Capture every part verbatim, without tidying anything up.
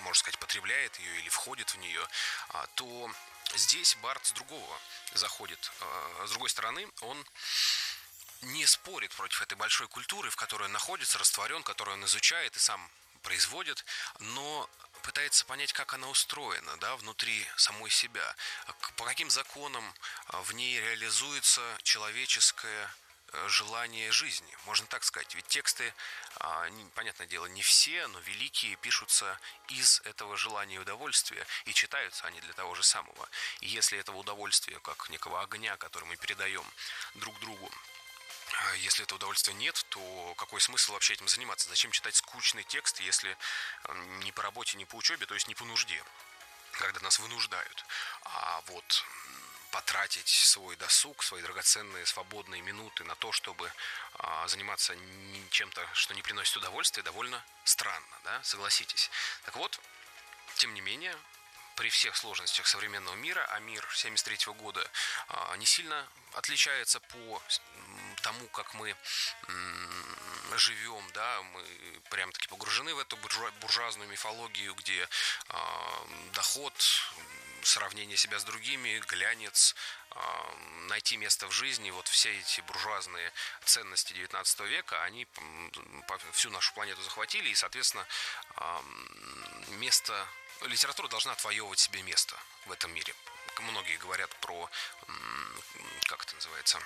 можно сказать, потребляет ее или входит в нее, то здесь Барт с другого заходит. С другой стороны, он не спорит против этой большой культуры, в которой он находится, растворен, которую он изучает и сам производит, но пытается понять, как она устроена, да, внутри самой себя, по каким законам в ней реализуется человеческое желание жизни, можно так сказать. Ведь тексты, понятное дело, не все, но великие пишутся из этого желания и удовольствия, и читаются они для того же самого. И если этого удовольствия, как некого огня, который мы передаем друг другу, если этого удовольствия нет, то какой смысл вообще этим заниматься? Зачем читать скучный текст, если не по работе, не по учебе, то есть не по нужде, когда нас вынуждают? А вот потратить свой досуг, свои драгоценные свободные минуты на то, чтобы заниматься чем-то, что не приносит удовольствия, довольно странно, да, согласитесь. Так вот, тем не менее, при всех сложностях современного мира, а мир семьдесят третьего года не сильно отличается по тому, как мы живем, да, мы прям-таки погружены в эту буржуазную мифологию, где доход, сравнение себя с другими, глянец, найти место в жизни, вот все эти буржуазные ценности девятнадцатого века, они всю нашу планету захватили, и, соответственно, место... Литература должна отвоевывать себе место в этом мире. Многие говорят про, как это называется,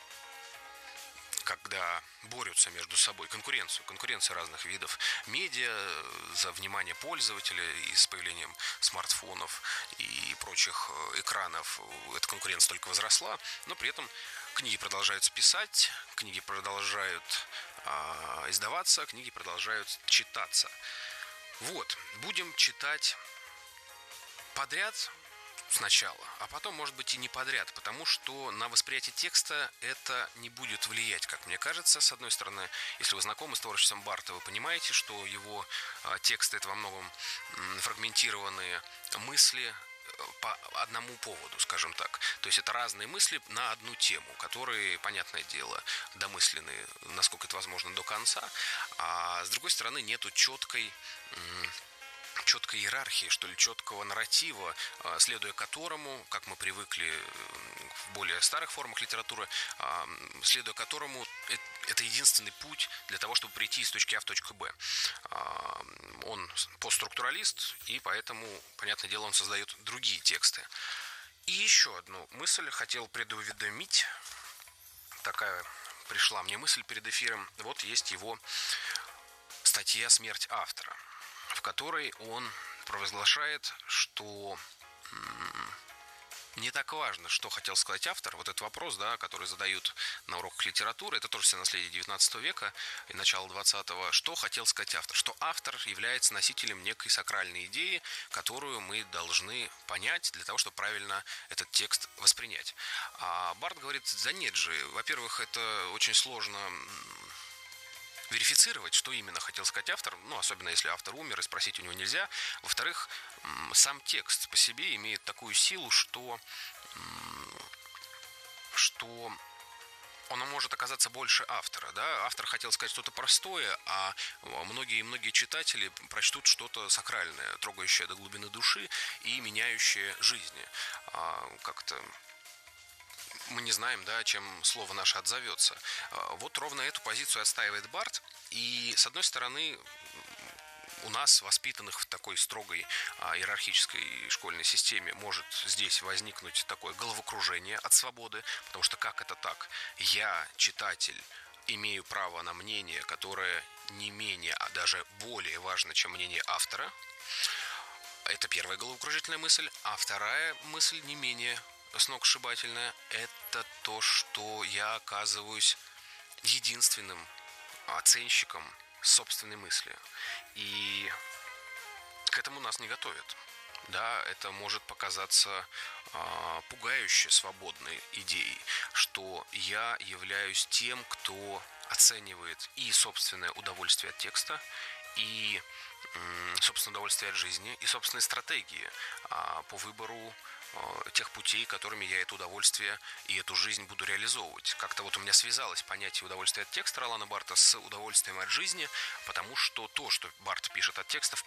когда борются между собой, конкуренцию, конкуренцию разных видов медиа за внимание пользователя, и с появлением смартфонов и прочих экранов эта конкуренция только возросла, но при этом книги продолжают писать, книги продолжают а, издаваться, книги продолжают читаться. Вот, будем читать подряд сначала, а потом, может быть, и не подряд, потому что на восприятие текста это не будет влиять, как мне кажется. С одной стороны, если вы знакомы с творчеством Барта, вы понимаете, что его тексты — это во многом фрагментированные мысли по одному поводу, скажем так. То есть это разные мысли на одну тему, которые, понятное дело, домыслены, насколько это возможно, до конца. А с другой стороны, нету четкой... четкой иерархии, что ли, четкого нарратива, следуя которому, как мы привыкли в более старых формах литературы, следуя которому это единственный путь для того, чтобы прийти из точки А в точку Б. Он постструктуралист, и поэтому, понятное дело, он создает другие тексты. И еще одну мысль хотел предуведомить. Такая пришла мне мысль перед эфиром. Вот есть его статья «Смерть автора», в которой он провозглашает, что не так важно, что хотел сказать автор. Вот этот вопрос, да, который задают на уроках литературы, это тоже все наследие девятнадцатого века и начала двадцатого. Что хотел сказать автор? Что автор является носителем некой сакральной идеи, которую мы должны понять для того, чтобы правильно этот текст воспринять. А Барт говорит, да нет же, во-первых, это очень сложно верифицировать, что именно хотел сказать автор, ну, особенно если автор умер, и спросить у него нельзя. Во-вторых, сам текст по себе имеет такую силу, что, что он может оказаться больше автора, да? Автор хотел сказать что-то простое, а многие-многие читатели прочтут что-то сакральное, трогающее до глубины души и меняющее жизни. А, как-то... Мы не знаем, да, чем слово наше отзовется. Вот ровно эту позицию отстаивает Барт. И, с одной стороны, у нас, воспитанных в такой строгой а, иерархической школьной системе, может здесь возникнуть такое головокружение от свободы. Потому что как это так? Я, читатель, имею право на мнение, которое не менее, а даже более важно, чем мнение автора. Это первая головокружительная мысль. А вторая мысль не менее сногсшибательное, это то, что я оказываюсь единственным оценщиком собственной мысли. И к этому нас не готовят. Да, это может показаться а, пугающе свободной идеей, что я являюсь тем, кто оценивает и собственное удовольствие от текста, и м, собственное удовольствие от жизни, и собственные стратегии а, по выбору тех путей, которыми я это удовольствие и эту жизнь буду реализовывать. Как-то вот у меня связалось понятие удовольствия от текста Ролана Барта с удовольствием от жизни, потому что то, что Барт пишет от текста,